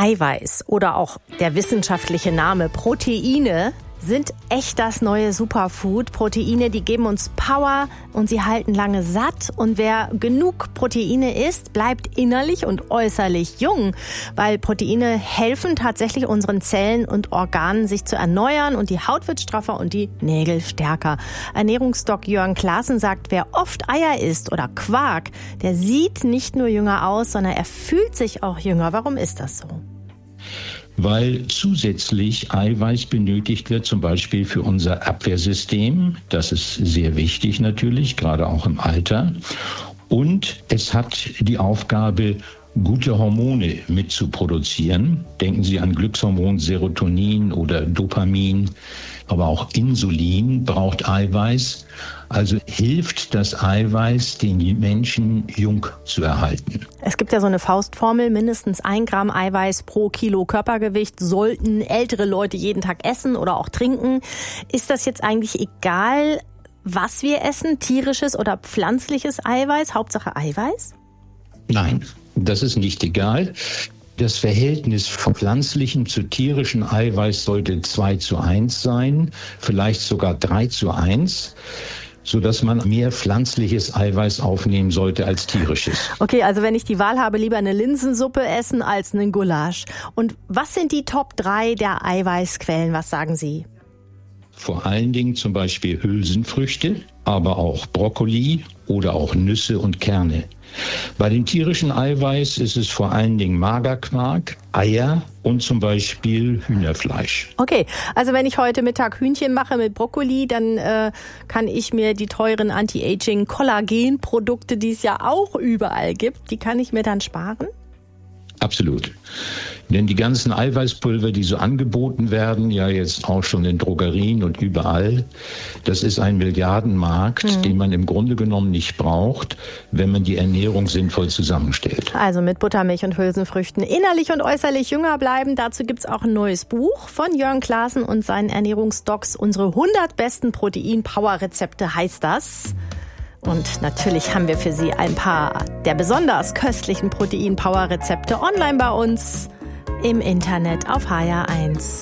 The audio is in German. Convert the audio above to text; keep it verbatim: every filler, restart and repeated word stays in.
Eiweiß oder auch der wissenschaftliche Name Proteine sind echt das neue Superfood. Proteine, die geben uns Power und sie halten lange satt. Und wer genug Proteine isst, bleibt innerlich und äußerlich jung, weil Proteine helfen tatsächlich unseren Zellen und Organen, sich zu erneuern und die Haut wird straffer und die Nägel stärker. Ernährungsdoc Jörn Klaassen sagt, wer oft Eier isst oder Quark, der sieht nicht nur jünger aus, sondern er fühlt sich auch jünger. Warum ist das so? Weil zusätzlich Eiweiß benötigt wird, zum Beispiel für unser Abwehrsystem. Das ist sehr wichtig natürlich, gerade auch im Alter. Und es hat die Aufgabe, gute Hormone mitzuproduzieren. Denken Sie an Glückshormon, Serotonin oder Dopamin, aber auch Insulin braucht Eiweiß. Also hilft das Eiweiß, den Menschen jung zu erhalten. Es gibt ja so eine Faustformel, mindestens ein Gramm Eiweiß pro Kilo Körpergewicht sollten ältere Leute jeden Tag essen oder auch trinken. Ist das jetzt eigentlich egal, was wir essen, tierisches oder pflanzliches Eiweiß, Hauptsache Eiweiß? Nein, das ist nicht egal. Das Verhältnis von pflanzlichem zu tierischem Eiweiß sollte zwei zu eins sein, vielleicht sogar drei zu eins, sodass man mehr pflanzliches Eiweiß aufnehmen sollte als tierisches. Okay, also wenn ich die Wahl habe, lieber eine Linsensuppe essen als einen Gulasch. Und was sind die Top drei der Eiweißquellen? Was sagen Sie? Vor allen Dingen zum Beispiel Hülsenfrüchte, aber auch Brokkoli oder auch Nüsse und Kerne. Bei dem tierischen Eiweiß ist es vor allen Dingen Magerquark, Eier und zum Beispiel Hühnerfleisch. Okay, also wenn ich heute Mittag Hühnchen mache mit Brokkoli, dann äh, kann ich mir die teuren Anti-Aging-Kollagenprodukte, die es ja auch überall gibt, die kann ich mir dann sparen? Absolut. Denn die ganzen Eiweißpulver, die so angeboten werden, ja jetzt auch schon in Drogerien und überall, das ist ein Milliardenmarkt, mhm. den man im Grunde genommen nicht braucht, wenn man die Ernährung sinnvoll zusammenstellt. Also mit Buttermilch und Hülsenfrüchten innerlich und äußerlich jünger bleiben. Dazu gibt's auch ein neues Buch von Jörn Klaassen und seinen Ernährungsdocs. Unsere hundert besten Protein-Power-Rezepte heißt das. Und natürlich haben wir für Sie ein paar der besonders köstlichen Protein-Power-Rezepte online bei uns im Internet auf H R eins.